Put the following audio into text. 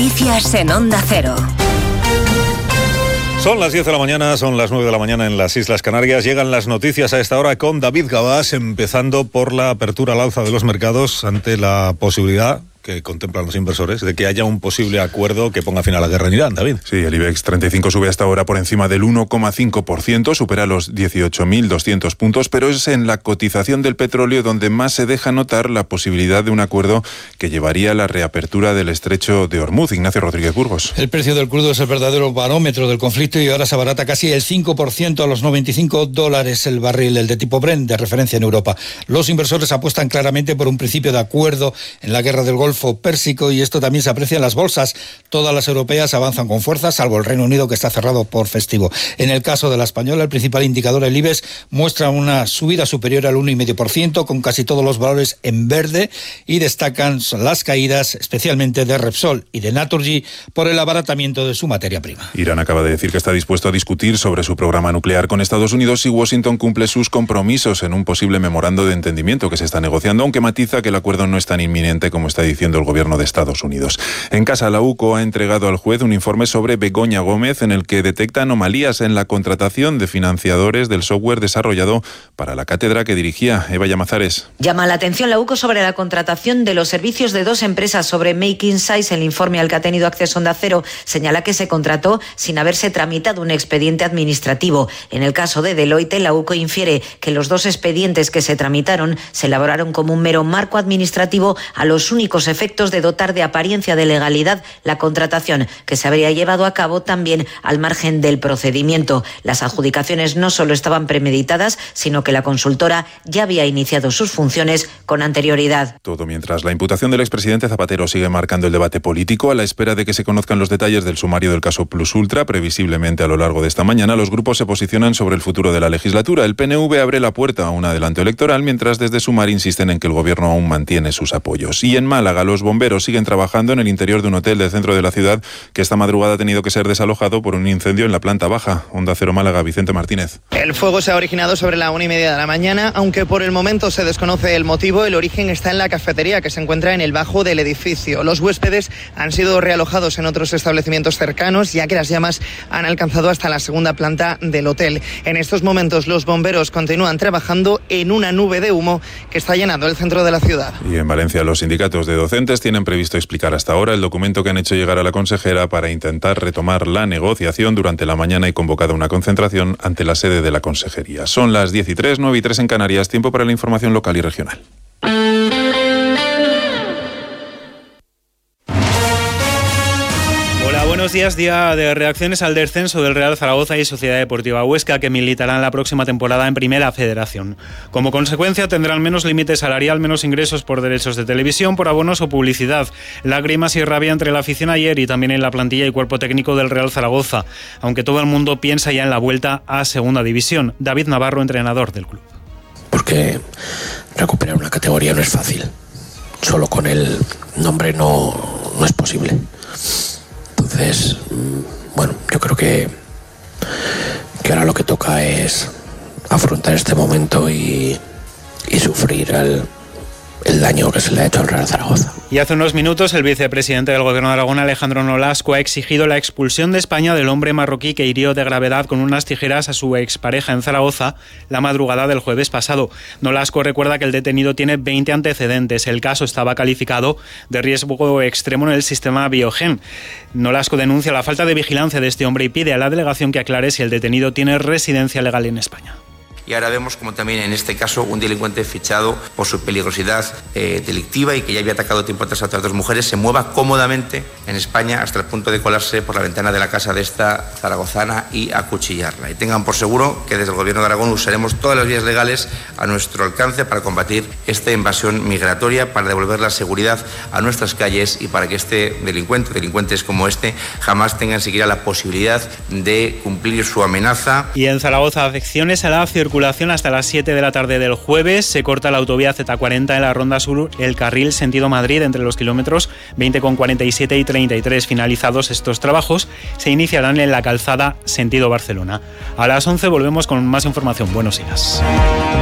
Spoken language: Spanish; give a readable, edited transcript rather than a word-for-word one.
Noticias en Onda Cero. Son las 10 de la mañana, son las 9 de la mañana en las Islas Canarias. Llegan las noticias a esta hora con David Gabás, empezando por la apertura al alza de los mercados ante la posibilidad que contemplan los inversores de que haya un posible acuerdo que ponga fin a la guerra en Irán, David. Sí, el IBEX 35 sube hasta ahora por encima del 1,5%, supera los 18.200 puntos, pero es en la cotización del petróleo donde más se deja notar la posibilidad de un acuerdo que llevaría a la reapertura del estrecho de Hormuz. Ignacio Rodríguez Burgos. El precio del crudo es el verdadero barómetro del conflicto y ahora se abarata casi el 5% a los $95 el barril, el de tipo Brent, de referencia en Europa. Los inversores apuestan claramente por un principio de acuerdo en la guerra del Golfo Pérsico y esto también se aprecia en las bolsas. Todas las europeas avanzan con fuerza, salvo el Reino Unido, que está cerrado por festivo. En el caso de la española, el principal indicador, el IBEX, muestra una subida superior al 1,5%, con casi todos los valores en verde, y destacan las caídas especialmente de Repsol y de Naturgy por el abaratamiento de su materia prima. Irán acaba de decir que está dispuesto a discutir sobre su programa nuclear con Estados Unidos si Washington cumple sus compromisos en un posible memorando de entendimiento que se está negociando, aunque matiza que el acuerdo no es tan inminente como está diciendo el gobierno de Estados Unidos. En casa, la UCO ha entregado al juez un informe sobre Begoña Gómez en el que detecta anomalías en la contratación de financiadores del software desarrollado para la cátedra que dirigía. Eva Llamazares. Llama la atención la UCO sobre la contratación de los servicios de dos empresas sobre Making Size. El informe al que ha tenido acceso Onda Cero señala que se contrató sin haberse tramitado un expediente administrativo. En el caso de Deloitte, la UCO infiere que los dos expedientes que se tramitaron se elaboraron como un mero marco administrativo a los únicos efectos de dotar de apariencia de legalidad la contratación, que se habría llevado a cabo también al margen del procedimiento. Las adjudicaciones no solo estaban premeditadas, sino que la consultora ya había iniciado sus funciones con anterioridad. Todo mientras la imputación del expresidente Zapatero sigue marcando el debate político. A la espera de que se conozcan los detalles del sumario del caso Plus Ultra, previsiblemente a lo largo de esta mañana, los grupos se posicionan sobre el futuro de la legislatura. El PNV abre la puerta a un adelanto electoral, mientras desde Sumar insisten en que el gobierno aún mantiene sus apoyos. Y en Málaga, los bomberos siguen trabajando en el interior de un hotel del centro de la ciudad que esta madrugada ha tenido que ser desalojado por un incendio en la planta baja. Onda Cero Málaga, Vicente Martínez. El fuego se ha originado sobre la 1:30 de la mañana, aunque por el momento se desconoce el motivo. El origen está en la cafetería que se encuentra en el bajo del edificio. Los huéspedes han sido realojados en otros establecimientos cercanos, ya que las llamas han alcanzado hasta la segunda planta del hotel. En estos momentos los bomberos continúan trabajando en una nube de humo que está llenando el centro de la ciudad. Y en Valencia, los sindicatos de docentes tienen previsto explicar hasta ahora el documento que han hecho llegar a la consejera para intentar retomar la negociación. Durante la mañana y convocada una concentración ante la sede de la consejería. Son las 10:03, 9:03 en Canarias. Tiempo para la información local y regional. Buenos días, día de reacciones al descenso del Real Zaragoza y Sociedad Deportiva Huesca, que militarán la próxima temporada en Primera Federación. Como consecuencia tendrán menos límite salarial, menos ingresos por derechos de televisión, por abonos o publicidad. Lágrimas y rabia entre la afición ayer y también en la plantilla y cuerpo técnico del Real Zaragoza, aunque todo el mundo piensa ya en la vuelta a Segunda División. David Navarro, entrenador del club. Porque recuperar una categoría no es fácil. Solo con el nombre no es posible. Entonces, bueno, yo creo que ahora lo que toca es afrontar este momento y sufrir el daño que se le ha hecho al Real Zaragoza. Y hace unos minutos el vicepresidente del Gobierno de Aragón, Alejandro Nolasco, ha exigido la expulsión de España del hombre marroquí que hirió de gravedad con unas tijeras a su expareja en Zaragoza la madrugada del jueves pasado. Nolasco recuerda que el detenido tiene 20 antecedentes. El caso estaba calificado de riesgo extremo en el sistema Biogen. Nolasco denuncia la falta de vigilancia de este hombre y pide a la delegación que aclare si el detenido tiene residencia legal en España. Y ahora vemos como también en este caso un delincuente fichado por su peligrosidad delictiva y que ya había atacado tiempo atrás a otras dos mujeres se mueva cómodamente en España hasta el punto de colarse por la ventana de la casa de esta zaragozana y acuchillarla. Y tengan por seguro que desde el Gobierno de Aragón usaremos todas las vías legales a nuestro alcance para combatir esta invasión migratoria, para devolver la seguridad a nuestras calles y para que delincuentes como este, jamás tengan siquiera la posibilidad de cumplir su amenaza. Y en Zaragoza, afecciones a la circulación hasta las 7 de la tarde del jueves. Se corta la autovía Z40 en la Ronda Sur, el carril sentido Madrid entre los kilómetros 20,47 y 33. Finalizados estos trabajos, se iniciarán en la calzada sentido Barcelona. A las 11 volvemos con más información. Buenos días.